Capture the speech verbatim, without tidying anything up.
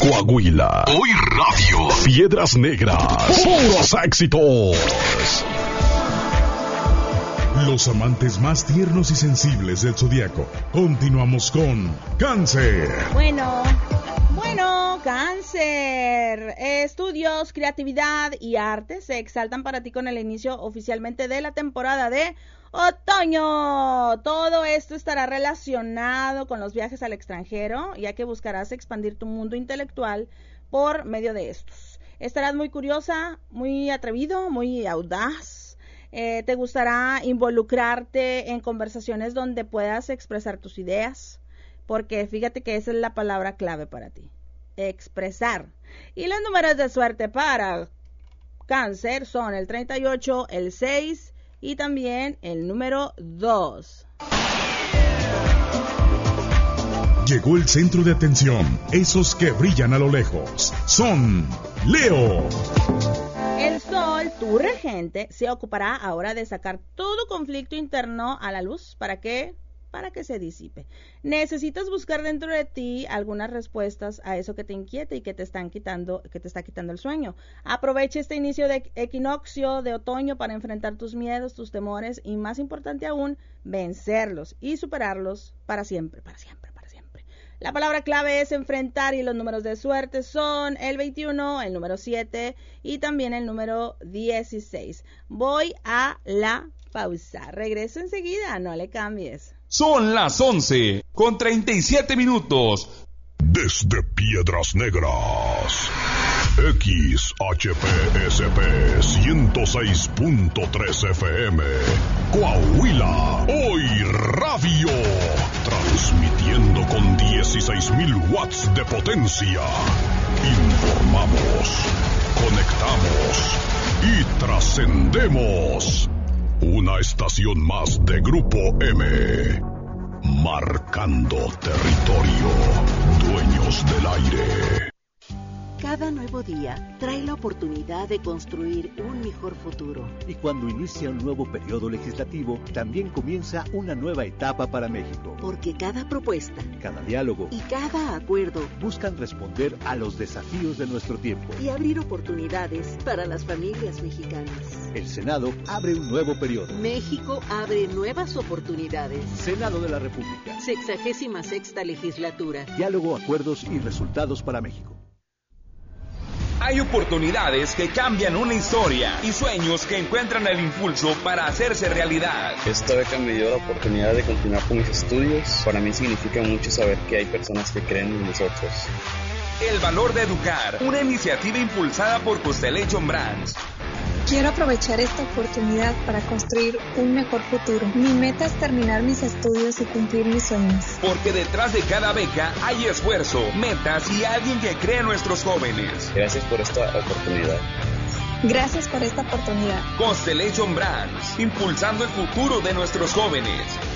Coahuila. Hoy Radio. Piedras Negras. Puros éxitos. Los amantes más tiernos y sensibles del zodiaco. Continuamos con Cáncer. Bueno, bueno, Cáncer. Estudios, creatividad y arte se exaltan para ti con el inicio oficialmente de la temporada de otoño. Todo esto estará relacionado con los viajes al extranjero, ya que buscarás expandir tu mundo intelectual por medio de estos. Estarás muy curiosa, muy atrevido, muy audaz. Eh, te gustará involucrarte en conversaciones donde puedas expresar tus ideas, porque fíjate que esa es la palabra clave para ti, expresar. Y los números de suerte para Cáncer son el treinta y ocho, el seis y también el número dos. Llegó el centro de atención, esos que brillan a lo lejos. Son Leo. El Sol, tu regente, se ocupará ahora de sacar todo conflicto interno a la luz. ¿Para qué? Para que se disipe. Necesitas buscar dentro de ti algunas respuestas a eso que te inquieta y que te están quitando, que te está quitando el sueño. Aprovecha este inicio de equinoccio de otoño para enfrentar tus miedos, tus temores y, más importante aún, vencerlos y superarlos para siempre, para siempre, para siempre. La palabra clave es enfrentar y los números de suerte son el veintiuno, el número siete y también el número dieciséis. Voy a la pausa. Regreso enseguida, no le cambies. Son las once con treinta y siete minutos. Desde Piedras Negras, X H P S P ciento seis punto tres F M, Coahuila, Hoy Radio, transmitiendo con dieciséis mil watts de potencia. Informamos, conectamos y trascendemos. Una estación más de Grupo M. Marcando territorio. Dueños del aire. Cada nuevo día trae la oportunidad de construir un mejor futuro. Y cuando inicia un nuevo periodo legislativo, también comienza una nueva etapa para México. Porque cada propuesta, cada diálogo y cada acuerdo buscan responder a los desafíos de nuestro tiempo y abrir oportunidades para las familias mexicanas. El Senado abre un nuevo periodo. México abre nuevas oportunidades. Senado de la República. Sexagésima sexta legislatura. Diálogo, acuerdos y resultados para México. Hay oportunidades que cambian una historia y sueños que encuentran el impulso para hacerse realidad. Esta beca me dio la oportunidad de continuar con mis estudios. Para mí significa mucho saber que hay personas que creen en nosotros. El valor de educar, una iniciativa impulsada por Constellation Brands. Quiero aprovechar esta oportunidad para construir un mejor futuro. Mi meta es terminar mis estudios y cumplir mis sueños. Porque detrás de cada beca hay esfuerzo, metas y alguien que cree en nuestros jóvenes. Gracias por esta oportunidad. Gracias por esta oportunidad. Constellation Brands, impulsando el futuro de nuestros jóvenes.